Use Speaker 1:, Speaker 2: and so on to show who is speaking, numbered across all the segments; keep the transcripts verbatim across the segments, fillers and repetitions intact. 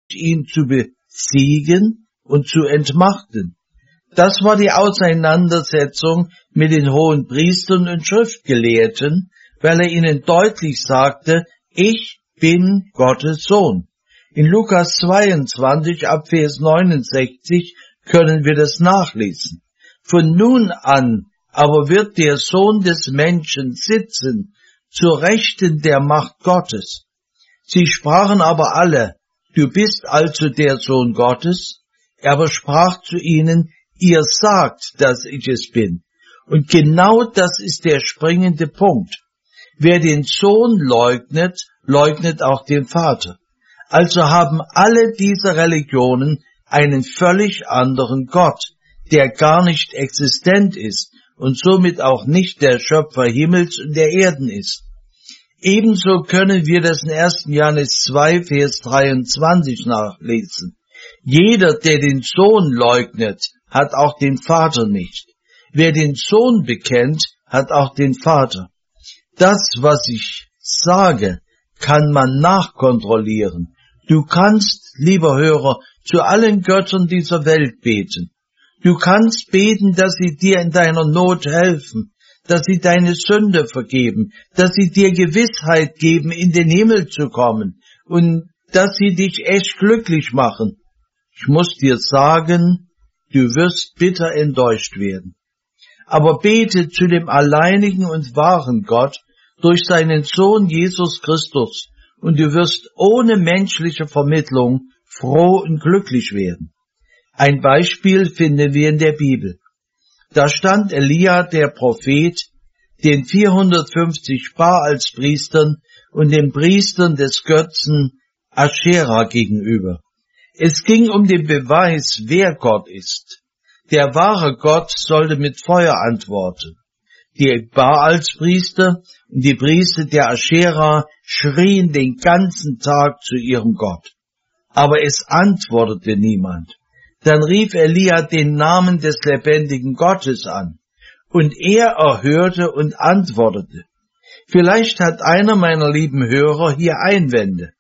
Speaker 1: ihn zu besiegen und zu entmachten. Das war die Auseinandersetzung mit den hohen Priestern und Schriftgelehrten, weil er ihnen deutlich sagte, ich bin Gottes Sohn. In Lukas zweiundzwanzig, ab Vers neunundsechzig, können wir das nachlesen. Von nun an aber wird der Sohn des Menschen sitzen, zur Rechten der Macht Gottes. Sie sprachen aber alle, du bist also der Sohn Gottes. Er aber sprach zu ihnen, ihr sagt, dass ich es bin. Und genau das ist der springende Punkt. Wer den Sohn leugnet, leugnet auch den Vater. Also haben alle diese Religionen einen völlig anderen Gott, der gar nicht existent ist und somit auch nicht der Schöpfer Himmels und der Erden ist. Ebenso können wir das in ersten Johannes zwei, Vers dreiundzwanzig nachlesen. Jeder, der den Sohn leugnet, hat auch den Vater nicht. Wer den Sohn bekennt, hat auch den Vater. Das, was ich sage, kann man nachkontrollieren. Du kannst, lieber Hörer, zu allen Göttern dieser Welt beten. Du kannst beten, dass sie dir in deiner Not helfen, dass sie deine Sünde vergeben, dass sie dir Gewissheit geben, in den Himmel zu kommen und dass sie dich echt glücklich machen. Ich muss dir sagen, du wirst bitter enttäuscht werden. Aber bete zu dem alleinigen und wahren Gott durch seinen Sohn Jesus Christus und du wirst ohne menschliche Vermittlung froh und glücklich werden. Ein Beispiel finden wir in der Bibel. Da stand Elia, der Prophet, den vierhundertfünfzig Baalspriestern und den Priestern des Götzen Aschera gegenüber. Es ging um den Beweis, wer Gott ist. Der wahre Gott sollte mit Feuer antworten. Die Baalspriester und die Priester der Aschera schrien den ganzen Tag zu ihrem Gott. Aber es antwortete niemand. Dann rief Elia den Namen des lebendigen Gottes an. Und er erhörte und antwortete. Vielleicht hat einer meiner lieben Hörer hier Einwände.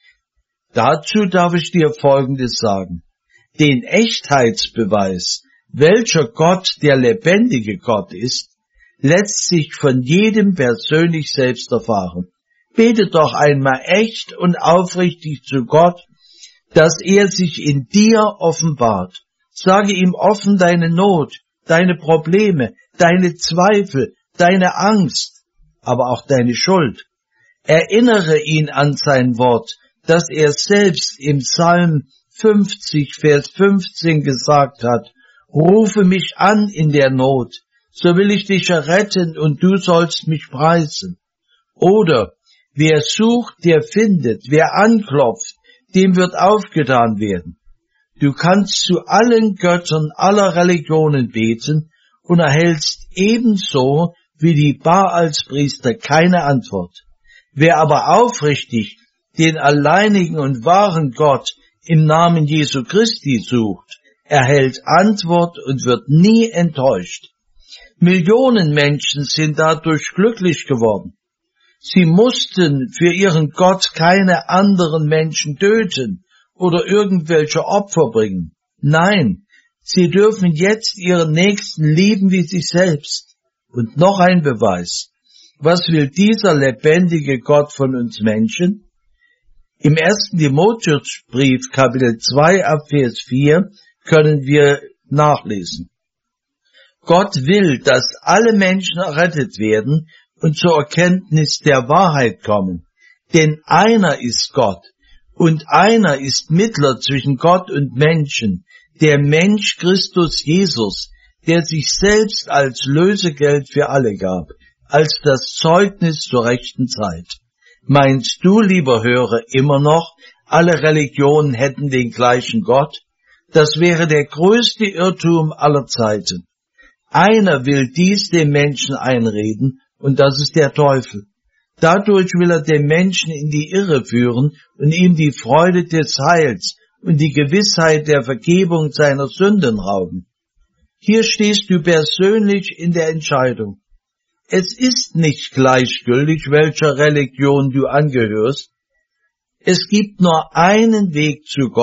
Speaker 1: Dazu darf ich dir Folgendes sagen. Den Echtheitsbeweis, welcher Gott der lebendige Gott ist, lässt sich von jedem persönlich selbst erfahren. Bete doch einmal echt und aufrichtig zu Gott, dass er sich in dir offenbart. Sage ihm offen deine Not, deine Probleme, deine Zweifel, deine Angst, aber auch deine Schuld. Erinnere ihn an sein Wort, dass er selbst im Psalm fünfzig, Vers fünfzehn gesagt hat, rufe mich an in der Not, so will ich dich erretten und du sollst mich preisen. Oder, wer sucht, der findet, wer anklopft, dem wird aufgetan werden. Du kannst zu allen Göttern aller Religionen beten und erhältst ebenso wie die Baalspriester keine Antwort. Wer aber aufrichtig den alleinigen und wahren Gott im Namen Jesu Christi sucht, erhält Antwort und wird nie enttäuscht. Millionen Menschen sind dadurch glücklich geworden. Sie mussten für ihren Gott keine anderen Menschen töten oder irgendwelche Opfer bringen. Nein, sie dürfen jetzt ihren Nächsten lieben wie sich selbst. Und noch ein Beweis. Was will dieser lebendige Gott von uns Menschen? Im ersten Timotheusbrief, Kapitel zwei, ab Vers vier, können wir nachlesen. Gott will, dass alle Menschen errettet werden und zur Erkenntnis der Wahrheit kommen. Denn einer ist Gott und einer ist Mittler zwischen Gott und Menschen, der Mensch Christus Jesus, der sich selbst als Lösegeld für alle gab, als das Zeugnis zur rechten Zeit. Meinst du, lieber Hörer, immer noch, alle Religionen hätten den gleichen Gott? Das wäre der größte Irrtum aller Zeiten. Einer will dies dem Menschen einreden, und das ist der Teufel. Dadurch will er den Menschen in die Irre führen und ihm die Freude des Heils und die Gewissheit der Vergebung seiner Sünden rauben. Hier stehst du persönlich in der Entscheidung. Es ist nicht gleichgültig, welcher Religion du angehörst. Es gibt nur einen Weg zu Gott.